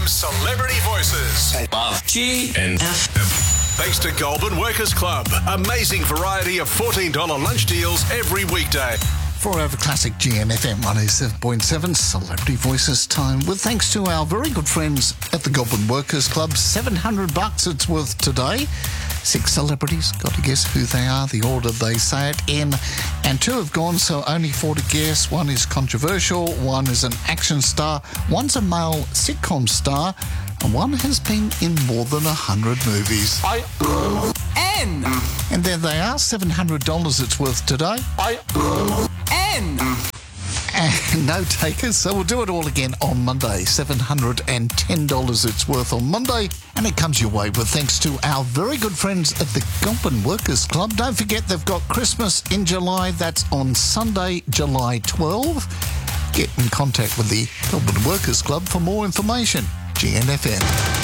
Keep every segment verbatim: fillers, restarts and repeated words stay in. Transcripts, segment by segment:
F M Celebrity Voices. Above G N F M. Thanks to Goulburn Workers Club. Amazing variety of fourteen dollars lunch deals every weekday. Forever Classic G M F M one oh seven point seven Celebrity Voices time with thanks to our very good friends at the Goulburn Workers Club. seven hundred bucks it's worth today. Six celebrities, got to guess who they are, the order they say it in. And two have gone, so only four to guess. One is controversial, one is an action star, one's a male sitcom star, and one has been in more than one hundred movies. I N. And there they are, seven hundred dollars it's worth today. I N. And no takers, so we'll do it all again on Monday. seven hundred ten dollars it's worth on Monday, and it comes your way with thanks to our very good friends at the Goulburn Workers Club. Don't forget they've got Christmas in July. That's on Sunday, July twelfth. Get in contact with the Goulburn Workers Club for more information. G N F M.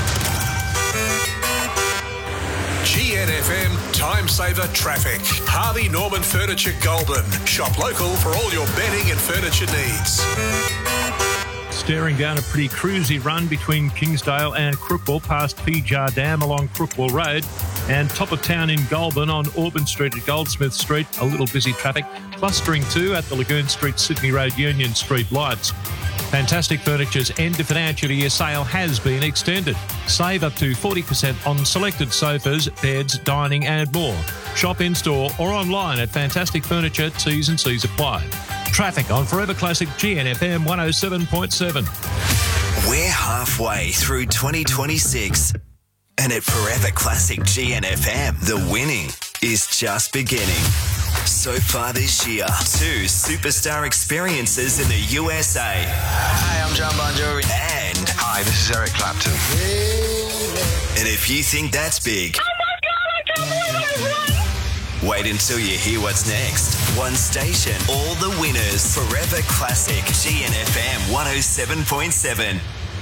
G N F M Time Saver Traffic. Harvey Norman Furniture Goulburn. Shop local for all your bedding and furniture needs. Staring down a pretty cruisy run between Kingsdale and Crookwell past Pejar Dam along Crookwell Road, and top of town in Goulburn on Auburn Street at Goldsmith Street. A little busy traffic. Clustering too at the Lagoon Street, Sydney Road, Union Street lights. Fantastic Furniture's end of financial year sale has been extended. Save up to forty percent on selected sofas, beds, dining and more. Shop in-store or online at Fantastic Furniture. T's and C's apply. Traffic on Forever Classic G N F M one oh seven point seven. We're halfway through twenty twenty-six, and at Forever Classic G N F M, the winning is just beginning. So far this year, two superstar experiences in the U S A. Hi, I'm John Bon Jovi. And... Hi, this is Eric Clapton. And if you think that's big... Oh my God, I can't believe it! Wait until you hear what's next. One station, all the winners. Forever Classic G N F M one oh seven point seven.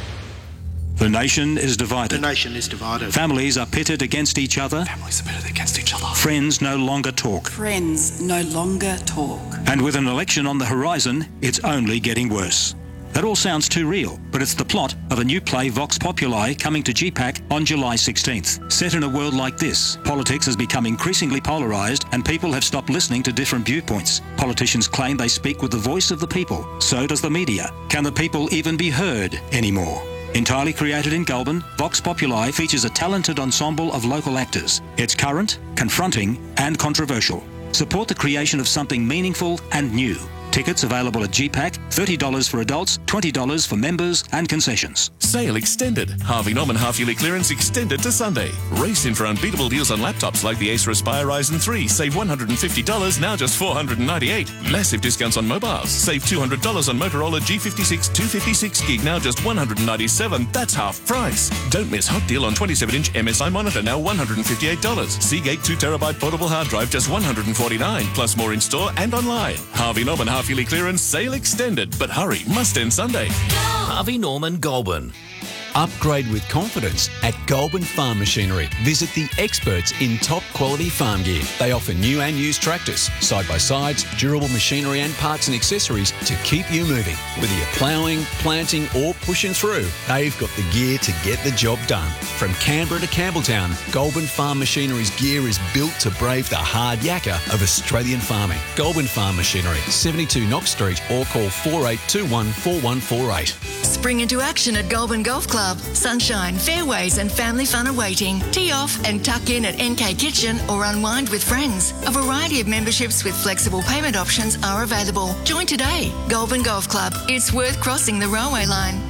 The nation is divided. The nation is divided. Families are pitted against each other. Families are pitted against each other. Friends no longer talk. Friends no longer talk. And with an election on the horizon, it's only getting worse. That all sounds too real, but it's the plot of a new play, Vox Populi, coming to G PAC on July sixteenth. Set in a world like this, politics has become increasingly polarised and people have stopped listening to different viewpoints. Politicians claim they speak with the voice of the people. So does the media. Can the people even be heard anymore? Entirely created in Goulburn, Vox Populi features a talented ensemble of local actors. It's current, confronting and controversial. Support the creation of something meaningful and new. Tickets available at G PAC, thirty dollars for adults, twenty dollars for members and concessions. Sale extended. Harvey Norman half-yearly clearance extended to Sunday. Race in for unbeatable deals on laptops like the Acer Aspire Ryzen three. Save one hundred fifty dollars, now just four hundred ninety-eight dollars. Massive discounts on mobiles. Save two hundred dollars on Motorola G fifty-six two fifty-six gig, now just one hundred ninety-seven dollars. That's half price. Don't miss hot deal on twenty-seven inch M S I monitor, now one hundred fifty-eight dollars. Seagate two terabyte portable hard drive, just one hundred forty-nine dollars. Plus more in-store and online. Harvey Norman half-yearly clearance sale extended, but hurry, must end Sunday. Harvey Norman Goulburn. Upgrade with confidence at Goulburn Farm Machinery. Visit the experts in top quality farm gear. They offer new and used tractors, side-by-sides, durable machinery and parts and accessories to keep you moving. Whether you're ploughing, planting or pushing through, they've got the gear to get the job done. From Canberra to Campbelltown, Goulburn Farm Machinery's gear is built to brave the hard yakka of Australian farming. Goulburn Farm Machinery, seventy-two Knox Street, or call four eight two one, four one four eight. Spring into action at Goulburn Golf Club. Sunshine, fairways and family fun awaiting. Tee off and tuck in at N K Kitchen or unwind with friends. A variety of memberships with flexible payment options are available. Join today. Goulburn Golf Club. It's worth crossing the railway line.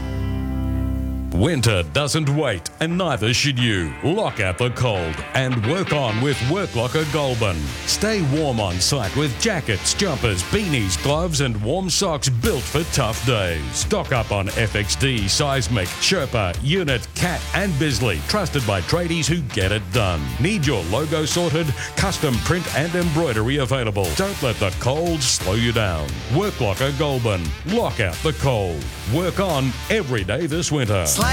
Winter doesn't wait, and neither should you. Lock out the cold and work on with Work Locker Goulburn. Stay warm on site with jackets, jumpers, beanies, gloves and warm socks built for tough days. Stock up on F X D, Seismic, Sherpa, Unit, Cat and Bisley, trusted by tradies who get it done. Need your logo sorted? Custom print and embroidery available. Don't let the cold slow you down. Work Locker Goulburn. Lock out the cold. Work on every day this winter. Slap